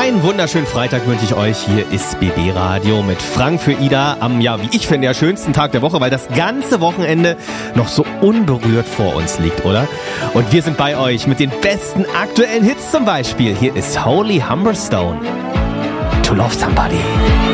Einen wunderschönen Freitag wünsche ich euch. Hier ist BB Radio mit Frank für Ida am, ja, wie ich finde, ja, schönsten Tag der Woche, weil das ganze Wochenende noch so unberührt vor uns liegt, oder? Und wir sind bei euch mit den besten aktuellen Hits zum Beispiel. Hier ist Holy Humberstone. To Love Somebody.